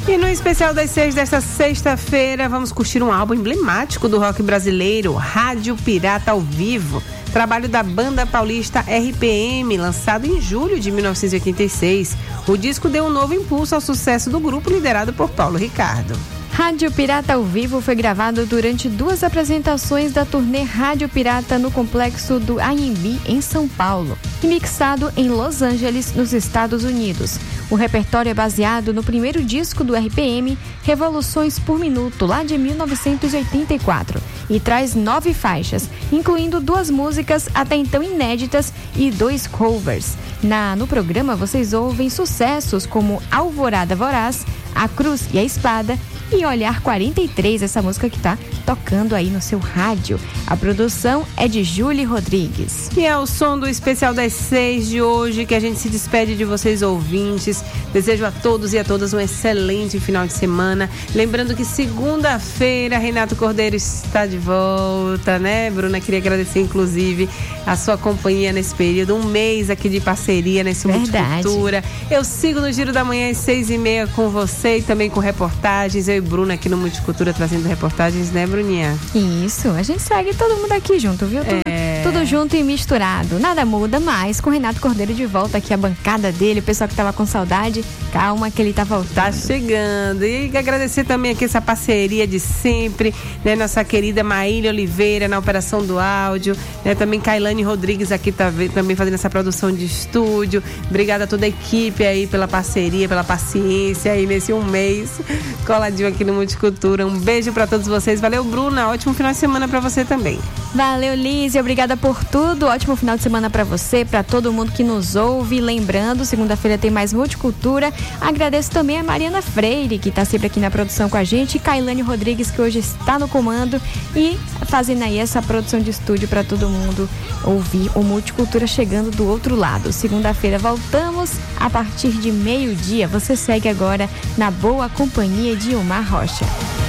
E no especial das 6 desta sexta-feira, vamos curtir um álbum emblemático do rock brasileiro, Rádio Pirata ao Vivo. Trabalho da banda paulista RPM, lançado em julho de 1986. O disco deu um novo impulso ao sucesso do grupo liderado por Paulo Ricardo. Rádio Pirata ao Vivo foi gravado durante 2 apresentações da turnê Rádio Pirata no complexo do AMB em São Paulo e mixado em Los Angeles, nos Estados Unidos. O repertório é baseado no primeiro disco do RPM, Revoluções por Minuto, lá de 1984, e traz 9 faixas, incluindo 2 músicas até então inéditas e 2 covers. No programa vocês ouvem sucessos como Alvorada Voraz, A Cruz e a Espada e Olhar 43, essa música que tá tocando aí no seu rádio. A produção é de Julie Rodrigues. E é o som do especial das 6 de hoje que a gente se despede de vocês, ouvintes. Desejo a todos e a todas um excelente final de semana. Lembrando que segunda-feira Renato Cordeiro está de volta, né, Bruna? Queria agradecer, inclusive, a sua companhia nesse período. Um mês aqui de parceria nesse Multicultura. Eu sigo no Giro da Manhã às 6h30 com você e também com reportagens. Eu e Bruna aqui no Multicultura trazendo reportagens, né, Bruninha? Isso, a gente segue todo mundo aqui junto, viu? Tudo junto e misturado. Nada muda, mas com o Renato Cordeiro de volta aqui, a bancada dele, o pessoal que tava com saudade, calma que ele tá voltando. Tá chegando. E agradecer também aqui essa parceria de sempre, né? Nossa querida Maília Oliveira na operação do áudio, né? Também Kailane Rodrigues aqui também fazendo essa produção de estúdio. Obrigada a toda a equipe aí pela parceria, pela paciência aí nesse um mês coladinho aqui no Multicultura. Um beijo pra todos vocês. Valeu, Bruna. Ótimo final de semana pra você também. Valeu, Lízia. Obrigada por tudo. Ótimo final de semana pra você, pra todo mundo que nos ouve. Lembrando, segunda-feira tem mais Multicultura. Agradeço também a Mariana Freire, que tá sempre aqui na produção com a gente, e Kailane Rodrigues, que hoje está no comando e fazendo aí essa produção de estúdio pra todo mundo ouvir o Multicultura chegando do outro lado. Segunda-feira voltamos a partir de 12:00. Você segue agora na boa companhia de Omar Rocha.